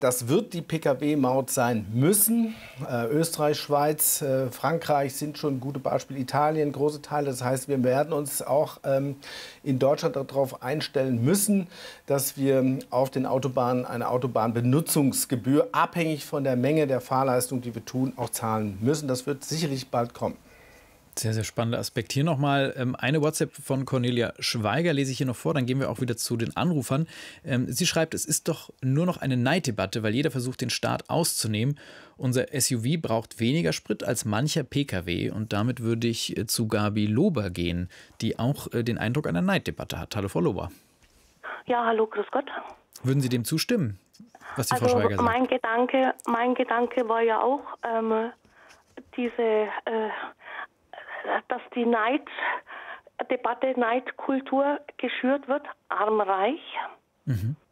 Das wird die Pkw-Maut sein müssen. Österreich, Schweiz, Frankreich sind schon gute Beispiele, Italien, große Teile. Das heißt, wir werden uns auch in Deutschland darauf einstellen müssen, dass wir auf den Autobahnen eine Autobahnbenutzungsgebühr, abhängig von der Menge der Fahrleistung, die wir tun, auch zahlen müssen. Das wird sicherlich bald kommen. Sehr, sehr spannender Aspekt. Hier nochmal eine WhatsApp von Cornelia Schweiger, lese ich hier noch vor, dann gehen wir auch wieder zu den Anrufern. Sie schreibt, es ist doch nur noch eine Neiddebatte, weil jeder versucht, den Staat auszunehmen. Unser SUV braucht weniger Sprit als mancher Pkw und damit würde ich zu Gabi Lober gehen, die auch den Eindruck einer Neiddebatte hat. Hallo, Frau Lober. Ja, hallo, grüß Gott. Würden Sie dem zustimmen, was die Frau Also Schweiger sagt? mein Gedanke war ja auch, dass die Neiddebatte, Neidkultur geschürt wird, arm-reich.